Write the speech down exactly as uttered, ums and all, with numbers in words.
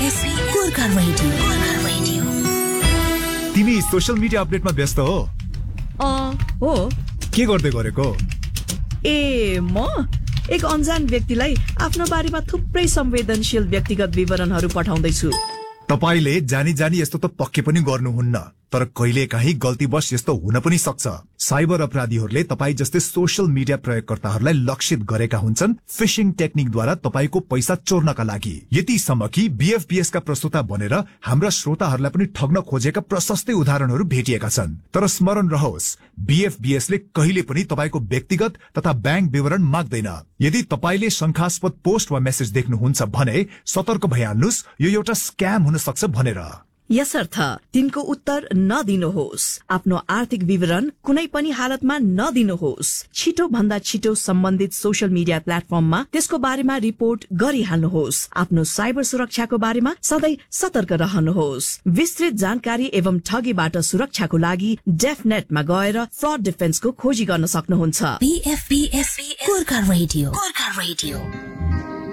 Gorkha radio. तिमी social media अपडेटमा व्यस्त हो? अ हो। के गर्दै गरेको? ए म एक अनजान व्यक्तिलाई आफ्नो बारेमा थुप्रै संवेदनशील व्यक्तिगत विवरणहरू पठाउँदैछु। तपाईले जानी जानी यस्तो त पक्कै पनि गर्नुहुन्न, तर कहिलेकाहीँ गल्तीवश यस्तो हुन पनि सक्छ। साइबर अपराधीहरूले तपाई जस्तै सोशल मिडिया प्रयोगकर्ताहरूलाई लक्षित गरेका हुन्छन् फिशिङ टेक्निकद्वारा तपाईको पैसा चोर्नका लागि। यतिसम्म कि बीएफपीएस का प्रस्तोता बनेर हाम्रा श्रोताहरूलाई पनि ठग्न खोजेका प्रशस्तै उदाहरणहरू भेटिएका छन्। तर स्मरण रहोस्, बीएफपीएस ले कहिले पनि तपाईको व्यक्तिगत तथा बैंक विवरण माग्दैन। यदि तपाईले शंकास्पद पोस्ट वा मेसेज देख्नुहुन्छ भने सतर्क भइहाल्नुस्, यो एउटा स्क्याम हुन सक्छ भनेर। यसर्थ तिनको उत्तर नदिनुहोस्। आफ्नो आर्थिक विवरण कुनै पनि हालतमा नदिनुहोस्। छिटो भन्दा छिटो सम्बन्धित सोशल मिडिया प्लेटफर्ममा त्यसको बारेमा रिपोर्ट गरिहाल्नुहोस्। आफ्नो साइबर सुरक्षाको बारेमा सधैँ सतर्क रहनुहोस्। विस्तृत जानकारी एवं ठगीबाट सुरक्षाको लागि डेफनेटमा गएर फ्रड डिफेन्सको खोजी गर्न सक्नुहुन्छ। बीएफपीएस गोर्खा रेडियो। गोर्खा रेडियो।